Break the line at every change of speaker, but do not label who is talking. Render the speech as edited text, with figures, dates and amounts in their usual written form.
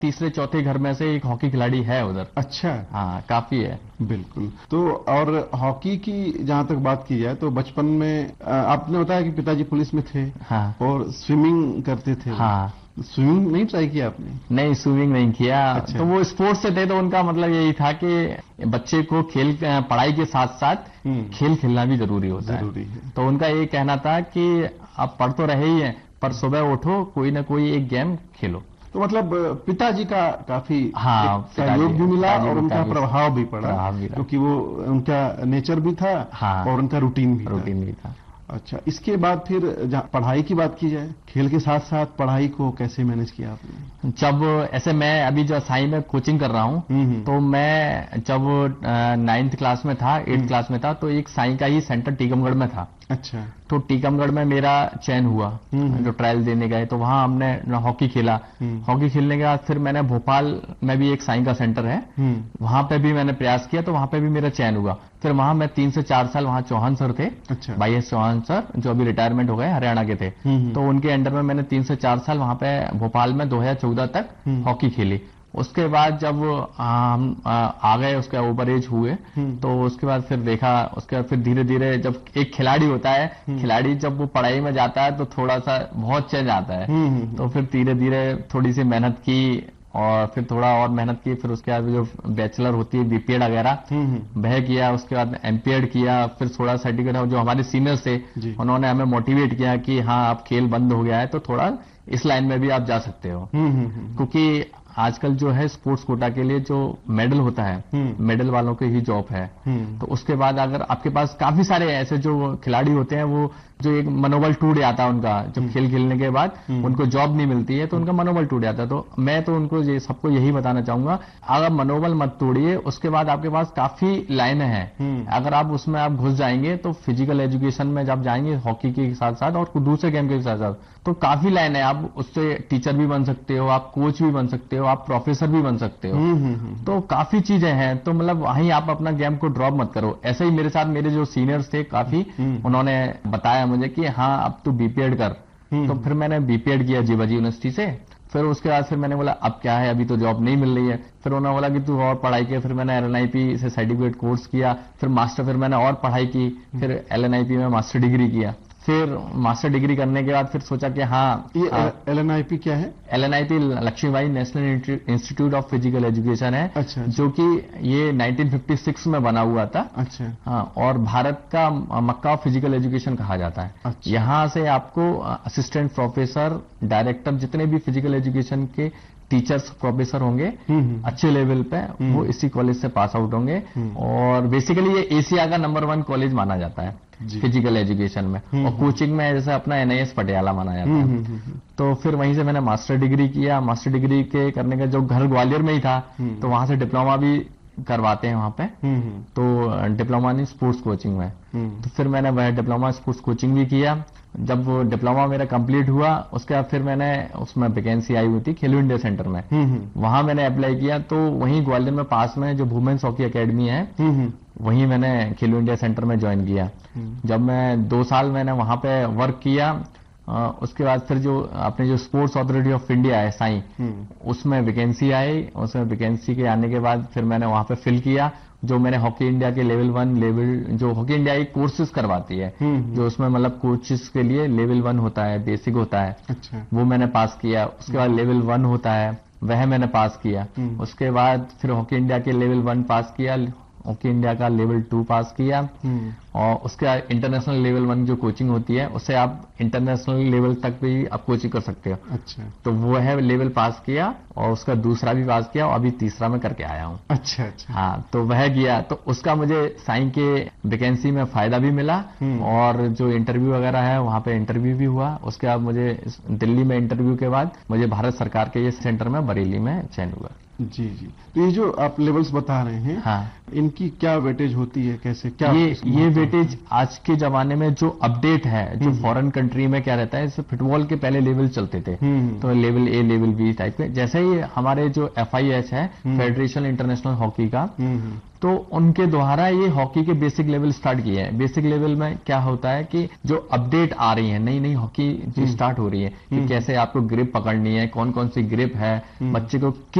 तीसरे चौथे घर में से एक हॉकी खिलाड़ी है उधर।
अच्छा।
हाँ, काफी है।
बिल्कुल। तो और हॉकी की जहां तक बात की जाए तो बचपन में आपने बताया कि पिताजी पुलिस में थे।
हाँ।
और स्विमिंग करते थे।
हाँ।
स्विमिंग नहीं ट्राई किया आपने?
नहीं, स्विमिंग नहीं किया।
अच्छा।
तो वो स्पोर्ट्स से थे, तो उनका मतलब यही था कि बच्चे को पढ़ाई के साथ साथ खेल खेलना भी जरूरी होता
है।
तो उनका ये कहना था कि आप पढ़ तो रहे ही हैं, पर सुबह उठो, कोई ना कोई एक गेम खेलो।
तो मतलब पिताजी का काफी सहयोग भी मिला और उनका प्रभाव भी पड़ा, क्योंकि वो उनका नेचर भी था। हाँ। और उनका रूटीन भी था। अच्छा, इसके बाद फिर पढ़ाई की बात की जाए, खेल के साथ साथ पढ़ाई को कैसे मैनेज किया आपने?
जब ऐसे मैं अभी जो साई में कोचिंग कर रहा हूँ, तो मैं जब 9th क्लास में था, 8th क्लास में था, तो एक साई का ही सेंटर टीकमगढ़ में था।
अच्छा।
तो टीकमगढ़ में मेरा चयन हुआ, जो ट्रायल देने गए, तो वहां हमने हॉकी खेला। हॉकी खेलने के बाद फिर मैंने भोपाल में भी एक साई का सेंटर है, वहां पे भी मैंने प्रयास किया, तो वहां पे भी मेरा चयन हुआ। फिर वहां मैं 3 से 4 साल वहां चौहान सर थे। अच्छा। YS चौहान सर, जो अभी रिटायरमेंट हो गए, हरियाणा के थे। तो उनके अंडर में मैंने 3 से 4 साल वहां पे भोपाल में 2014 तक हॉकी खेली। उसके बाद जब हम आ गए, उसके ओवर एज हुए, तो उसके बाद फिर देखा, उसके बाद फिर धीरे धीरे जब एक खिलाड़ी होता है, खिलाड़ी जब वो पढ़ाई में जाता है तो थोड़ा सा बहुत चेंज आता है। तो फिर धीरे धीरे थोड़ी सी मेहनत की, और फिर थोड़ा और मेहनत की, फिर उसके बाद जो बैचलर होती है, बीपीएड वगैरह वह किया, उसके बाद एमपीएड किया, फिर थोड़ा सर्टिफिकेट। जो हमारे सीनियर्स थे उन्होंने हमें मोटिवेट किया कि हाँ, अब खेल बंद हो गया है तो थोड़ा इस लाइन में भी आप जा सकते हो। क्योंकि आजकल जो है स्पोर्ट्स कोटा के लिए जो मेडल होता है, मेडल वालों के ही जॉब है। तो उसके बाद अगर आपके पास काफी सारे ऐसे जो खिलाड़ी होते हैं, वो जो एक मनोबल टूट जाता है उनका, जब खेल खेलने के बाद उनको जॉब नहीं मिलती है तो उनका मनोबल टूट जाता है। तो मैं तो उनको सबको यही बताना चाहूंगा, अगर मनोबल मत तोड़िए, उसके बाद आपके पास काफी लाइनें हैं। अगर आप उसमें आप घुस जाएंगे तो फिजिकल एजुकेशन में जब जाएंगे, हॉकी के साथ साथ और दूसरे गेम के साथ साथ, तो काफी लाइन है। आप उससे टीचर भी बन सकते हो, आप कोच भी बन सकते हो, आप प्रोफेसर भी बन सकते हो। तो काफी चीजें हैं। तो मतलब वहीं आप अपना गेम को ड्रॉप मत करो। ऐसे ही मेरे साथ मेरे जो सीनियर्स थे काफी, उन्होंने बताया मुझे कि हाँ, अब तू बीपीएड कर। तो फिर मैंने बीपीएड किया जीवाजी यूनिवर्सिटी से। फिर उसके बाद फिर मैंने बोला अब क्या है, अभी तो जॉब नहीं मिल रही है। फिर उन्होंने बोला कि तू और पढ़ाई के। फिर मैंने LNIP से सर्टिफिकेट कोर्स किया, फिर मास्टर, फिर मैंने और पढ़ाई की, फिर LNIP में मास्टर डिग्री किया। फिर मास्टर डिग्री करने के बाद फिर सोचा कि हाँ,
ये LNIP क्या है?
LNIP Lakshmibai national institute of physical education है। अच्छा। जो कि ये 1956 में बना हुआ था। अच्छा। हाँ, और भारत का मक्का ऑफ फिजिकल एजुकेशन कहा जाता है। अच्छा। यहाँ से आपको असिस्टेंट प्रोफेसर, डायरेक्टर, जितने भी फिजिकल एजुकेशन के टीचर्स, प्रोफेसर होंगे अच्छे लेवल पे, वो इसी कॉलेज से पास आउट होंगे। और बेसिकली ये एशिया का नंबर 1 कॉलेज माना जाता है फिजिकल एजुकेशन में। और कोचिंग में जैसे अपना NIS पटियाला माना जाता है। तो फिर वहीं से मैंने मास्टर डिग्री किया। मास्टर डिग्री के करने का जो घर ग्वालियर में ही था, तो वहां से डिप्लोमा भी करवाते हैं वहां पे। तो डिप्लोमा नहीं, स्पोर्ट्स कोचिंग में। तो फिर मैंने वह डिप्लोमा स्पोर्ट्स कोचिंग भी किया। जब वो डिप्लोमा मेरा कंप्लीट हुआ, उसके बाद फिर मैंने उसमें वैकेंसी आई हुई थी खेलो इंडिया सेंटर में, वहां मैंने अप्लाई किया। तो वहीं ग्वालियर में पास में जो वुमेन्स हॉकी अकेडमी है, वहीं मैंने खेलो इंडिया सेंटर में ज्वाइन किया। जब मैं 2 साल मैंने वहां पे वर्क किया, उसके बाद फिर जो अपने जो स्पोर्ट्स अथॉरिटी ऑफ इंडिया है साई, उसमें वैकेंसी आई। उसमें वैकेंसी के आने के बाद फिर मैंने वहां पे फिल किया। जो मैंने हॉकी इंडिया के लेवल 1 लेवल, जो हॉकी इंडिया एक कोर्सेज करवाती है, जो उसमें मतलब कोचेस के लिए लेवल 1 होता है, बेसिक होता है। अच्छा। वो मैंने पास किया। उसके बाद लेवल 1 होता है, वह मैंने पास किया। उसके बाद फिर हॉकी इंडिया के लेवल 1 पास किया, हॉकी इंडिया का लेवल 2 पास किया। और उसके बाद इंटरनेशनल लेवल 1 जो कोचिंग होती है, उससे आप इंटरनेशनल लेवल तक भी आप कोचिंग कर सकते हो। अच्छा। तो वो है लेवल पास किया, और उसका दूसरा भी पास किया, और अभी तीसरा में करके आया हूँ। अच्छा अच्छा। हाँ, तो वह किया। तो उसका मुझे साई के वैकेंसी में फायदा भी मिला, और जो इंटरव्यू वगैरह है वहां पे इंटरव्यू भी हुआ। उसके बाद मुझे दिल्ली में इंटरव्यू के बाद मुझे भारत सरकार के ये सेंटर में बरेली में चयन हुआ।
जी जी। तो ये जो आप लेवल्स बता रहे हैं, हाँ, इनकी क्या वेटेज होती है, कैसे क्या?
ये वेटेज आज के जमाने में जो अपडेट है, जो फॉरेन कंट्री में क्या रहता है, जैसे फुटबॉल के पहले लेवल चलते थे, तो level A, level B type के। जैसे हमारे जो FIH है, फेडरेशन इंटरनेशनल हॉकी का, तो उनके द्वारा ये हॉकी के बेसिक लेवल स्टार्ट किए हैं। बेसिक लेवल में क्या होता है कि जो अपडेट आ रही है, नई नई हॉकी जो स्टार्ट हो रही है, कि कैसे आपको ग्रिप पकड़नी है, कौन कौन सी ग्रिप है, बच्चे को